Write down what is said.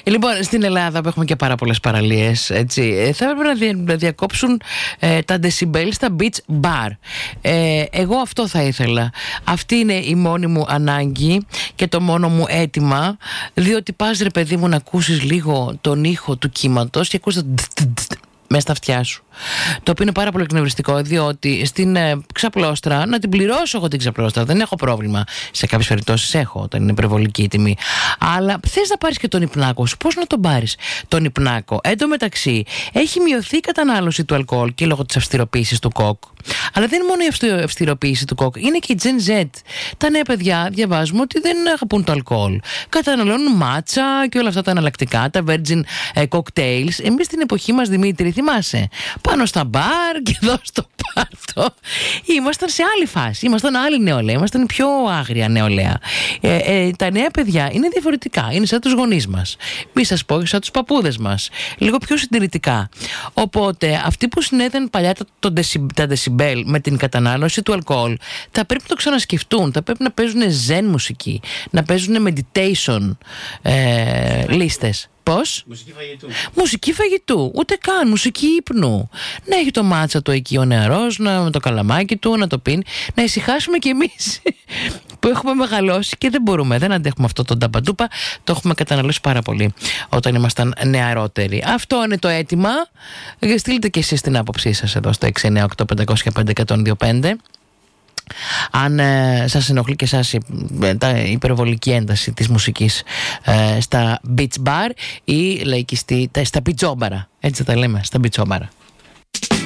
Λοιπόν, στην Ελλάδα που έχουμε και πάρα πολλές παραλίες, έτσι, θα έπρεπε να διακόψουν τα decibel στα beach bar. Εγώ αυτό θα ήθελα. Αυτή είναι η μόνη μου ανάγκη και το μόνο μου αίτημα, διότι πας ρε παιδί μου να ακούσεις λίγο τον ήχο του κύματος και ακούς το μέσα στα αυτιά σου. Το οποίο είναι πάρα πολύ εκνευριστικό, διότι στην ξαπλώστρα, να την πληρώσω εγώ την ξαπλώστρα, δεν έχω πρόβλημα. Σε κάποιες περιπτώσεις έχω, όταν είναι υπερβολική η τιμή. Αλλά θες να πάρεις και τον υπνάκο σου, πώς να τον πάρεις τον υπνάκο? Εν τω μεταξύ, έχει μειωθεί η κατανάλωση του αλκοόλ και λόγω της αυστηροποίησης του κοκ. Αλλά δεν είναι μόνο η αυστηροποίηση του κοκ, είναι και η Gen Z. Τα νέα παιδιά διαβάζουμε ότι δεν αγαπούν το αλκοόλ. Καταναλώνουν μάτσα και όλα αυτά τα εναλλακτικά, τα virgin cocktails. Εμείς στην εποχή μας, Δημήτρη, θυμάσαι, πάνω στα μπαρ και εδώ στο πάρτο, ήμασταν σε άλλη φάση. Ήμασταν άλλη νεολαία, ήμασταν πιο άγρια νεολαία. Τα νέα παιδιά είναι διαφορετικά. Είναι σαν τους γονείς μας. Μη σας πω, σαν τους παππούδες μας. Λίγο πιο συντηρητικά. Οπότε, αυτοί που συνέδεν παλιά τα decibel με την κατανάλωση του αλκοόλ, θα πρέπει να το ξανασκεφτούν. Θα πρέπει να παίζουν zen μουσική, να παίζουν meditation λίστες. Πώς? Μουσική φαγητού. Ούτε καν. Μουσική ύπνου. Να έχει το μάτσα του εκεί ο νεαρός, με το καλαμάκι του, να το πίνει. Να ησυχάσουμε κι εμείς που έχουμε μεγαλώσει και δεν μπορούμε. Δεν αντέχουμε αυτό το ταμπαντούπα. Το έχουμε καταναλώσει πάρα πολύ όταν ήμασταν νεαρότεροι. Αυτό είναι το αίτημα. Στείλτε και εσείς την άποψή σας εδώ στο 698-505-1025. Αν σας ενοχλεί και εσάς η υπερβολική ένταση της μουσικής στα beach bar ή λαϊκιστή στα πιτσόμπαρα. Έτσι θα τα λέμε, στα πιτσόμπαρα.